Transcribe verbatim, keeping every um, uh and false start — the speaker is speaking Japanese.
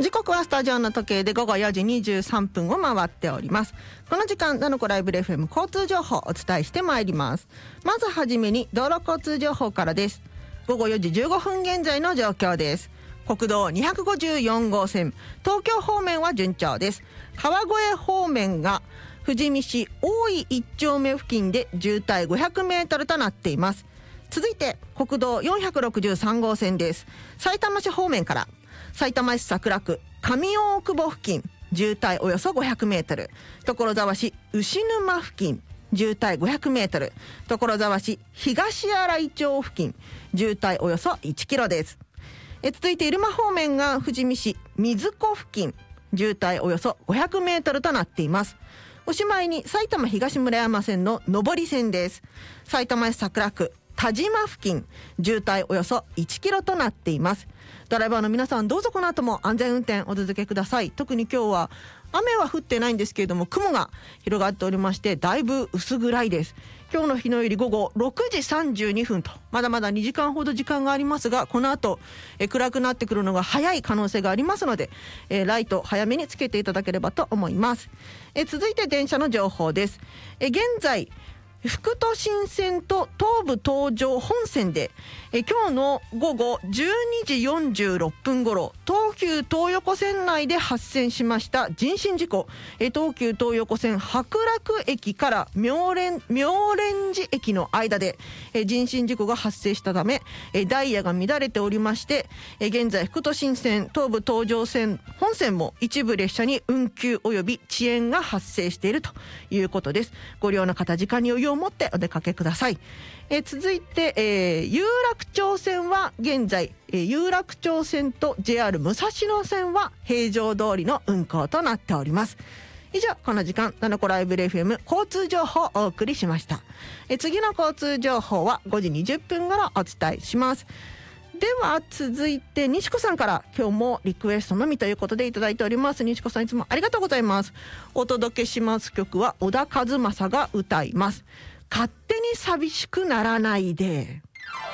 時刻はスタジオの時計で午後よじにじゅうさんぷんを回っております。この時間ナノコライブ エフエム 交通情報をお伝えしてまいります。まずはじめに道路交通情報からです。午後よじじゅうごふん現在の状況です。国道にひゃくごじゅうよんごうせん、東京方面は順調です。川越方面が富士見市大井一丁目付近で渋滞ごひゃくメートルとなっています。続いて国道よんひゃくろくじゅうさんごうせんです。埼玉市方面から埼玉市桜区上大久保付近渋滞およそごひゃくメートル、所沢市牛沼付近渋滞ごひゃくメートル、所沢市東新井町付近渋滞およそいちキロです。え続いて入間方面が富士見市水子付近渋滞およそごひゃくメートルとなっています。おしまいに埼玉東村山線の上り線です。埼玉市桜区田島付近渋滞およそいちキロとなっています。ドライバーの皆さんどうぞこの後も安全運転お続けください。特に今日は雨は降ってないんですけれども雲が広がっておりましてだいぶ薄暗いです。今日の日の入り午後ろくじさんじゅうにふんとまだまだにじかんほど時間がありますが、この後え暗くなってくるのが早い可能性がありますのでえライト早めにつけていただければと思います。え続いて電車の情報です。え現在副都心線と東武東上本線でえ今日の午後じゅうにじよんじゅうろっぷん頃東急東横線内で発生しました人身事故。え東急東横線白楽駅から妙蓮妙蓮寺駅の間でえ人身事故が発生したためえダイヤが乱れておりまして、え現在副都心線東武東上線本線も一部列車に運休及び遅延が発生しているということです。ご利用の方時間に余裕を持ってお出かけください。えー、続いて、えー、有楽町線は現在、えー、有楽町線と ジェイアール 武蔵野線は平常通りの運行となっております。以上この時間ナノコライブ エフエム 交通情報をお送りしました。えー、次の交通情報はごじにじゅっぷん頃お伝えします。では続いて西子さんから今日もリクエストのみということでいただいております。西子さんいつもありがとうございます。お届けします曲は小田和正が歌います。勝手に寂しくならないで。